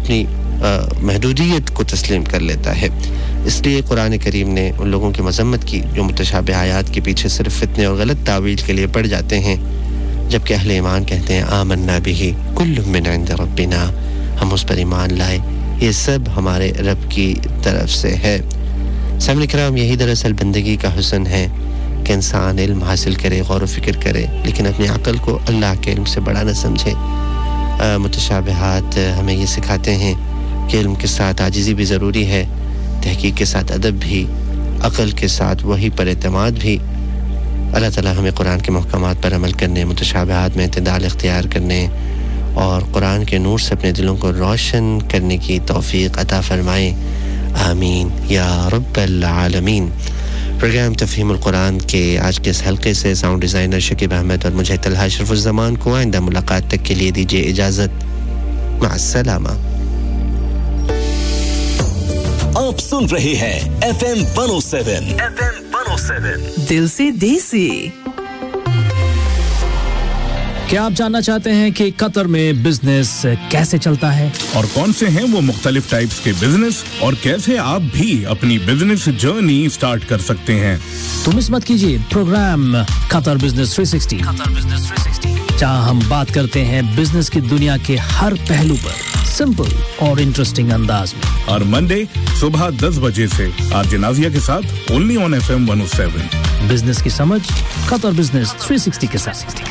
अपनी महदूदियत को तस्लीम कर लेता है। इसलिए कुरान करीम ने उन लोगों की मज़म्मत की जो मुतशाबिह आयात के पीछे सिर्फ फितने और गलत तावील के लिए पड़ जाते हैं, जबकि अहले ईमान कहते हैं आमन्ना बिही कुल्लुम मिन इंद रब्बिना, हम उस पर ईमान लाए, ये सब हमारे रब की तरफ से है। सामने किराम, यही दरअसल बंदगी का हुस्न है कि इंसान इल्म हासिल करे, गौर व फिक्र करे, लेकिन अपनी अक़ल को अल्लाह के इल्म से बड़ा न समझे। मुतशाबिहात हमें ये सिखाते हैं कि इल्म के साथ आजिज़ी भी ज़रूरी है, तहक़ीक़ के साथ अदब भी, अक़ल के साथ वही पर एतमाद भी। अल्लाह ताला हमें कुरान के महकमात पर अमल करने, मुतशाबिहात में इत्तिदाल इख्तियार करने और कुरान के नूर से अपने दिलों को रोशन करने की तौफ़ीक़ अता फ़रमाए। आमीन या रब्बल आलमीन। प्रोग्राम तफ़हीमुल कुरान के आज के इस हल्के से साउंड डिज़ाइनर शकीब अहमद और मुझे तलहा अशरफुज़्ज़मान को आइंदा मुलाकात तक के लिए दीजिए इजाज़त। माअस्सलामा। आप सुन रहे हैं FM 107 दिल से देसी। क्या आप जानना चाहते हैं कि कतर में बिजनेस कैसे चलता है और कौन से हैं वो मुख्तलिफ टाइप्स के बिजनेस और कैसे आप भी अपनी बिजनेस जर्नी स्टार्ट कर सकते हैं? तो मिस मत कीजिए प्रोग्राम कतर बिजनेस 360 जहां हम बात करते हैं बिजनेस की दुनिया के हर पहलू पर सिंपल और इंटरेस्टिंग अंदाज में। हर मंडे सुबह 10 बजे से आरजे नाज़िया के साथ ओनली ऑन FM 107। बिजनेस की समझ कतर बिजनेस 360 के साथ।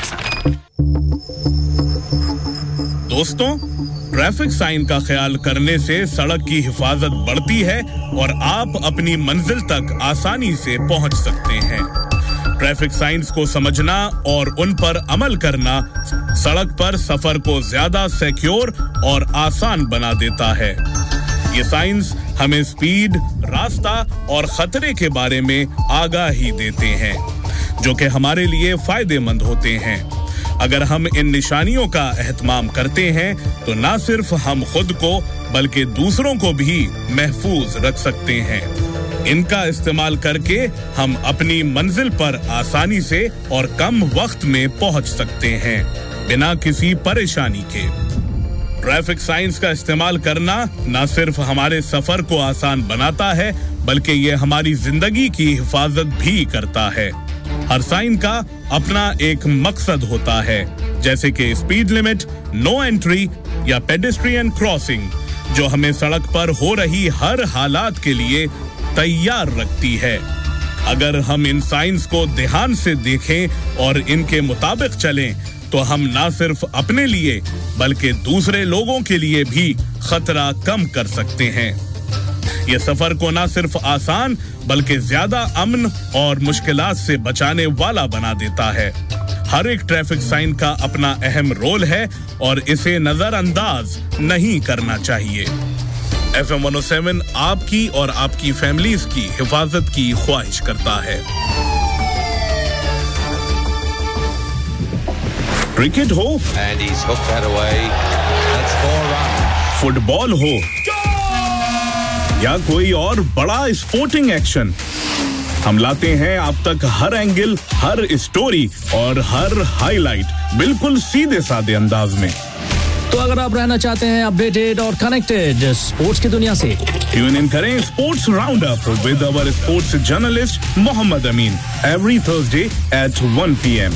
दोस्तों, ट्रैफिक साइन का ख्याल करने से सड़क की हिफाजत बढ़ती है और आप अपनी मंजिल तक आसानी से पहुंच सकते हैं। ट्रैफिक साइंस को समझना और उन पर अमल करना सड़क पर सफर को ज्यादा सिक्योर और आसान बना देता है। ये साइंस हमें स्पीड, रास्ता और खतरे के बारे में आगाही देते हैं, जो कि हमारे लिए फायदेमंद होते हैं। अगर हम इन निशानियों का एहतमाम करते हैं तो ना सिर्फ हम खुद को बल्कि दूसरों को भी महफूज रख सकते हैं। इनका इस्तेमाल करके हम अपनी मंजिल पर आसानी से और कम वक्त में पहुंच सकते हैं बिना किसी परेशानी के। ट्रैफिक साइंस का इस्तेमाल करना ना सिर्फ हमारे सफर को आसान बनाता है बल्कि ये हमारी जिंदगी की हिफाजत भी करता है। हर साइन का अपना एक मकसद होता है, जैसे कि स्पीड लिमिट, नो एंट्री या पेडेस्ट्रियन क्रॉसिंग, जो हमें सड़क पर हो रही हर हालात के लिए तैयार रखती है। अगर हम इन साइंस को ध्यान से देखें और इनके मुताबिक चलें तो हम ना सिर्फ अपने लिए बल्कि दूसरे लोगों के लिए भी खतरा कम कर सकते हैं। ये सफर को ना सिर्फ आसान बल्कि ज्यादा अमन और मुश्किलात से बचाने वाला बना देता है। हर एक ट्रैफिक साइन का अपना अहम रोल है और इसे नजरअंदाज नहीं करना चाहिए। FM 107 आपकी और आपकी फैमिलीज की हिफाजत की ख्वाहिश करता है। क्रिकेट हो, फुटबॉल हो या कोई और बड़ा स्पोर्टिंग एक्शन, हम लाते हैं आप तक हर एंगल, हर स्टोरी और हर हाईलाइट बिल्कुल सीधे साधे अंदाज में। तो अगर आप रहना चाहते हैं अपडेटेड और कनेक्टेड स्पोर्ट्स की दुनिया से, ट्यून इन करें sports round up with our sports journalist Mohammad Amin every Thursday at 1 PM।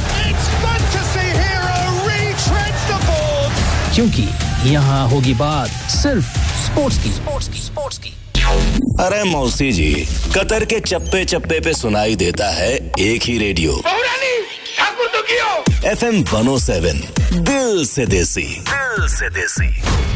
क्योंकि यहाँ होगी बात सिर्फ स्पोर्ट्स की। अरे मौसी जी, कतर के चप्पे चप्पे पे सुनाई देता है एक ही रेडियो, FM 107 दिल से देसी।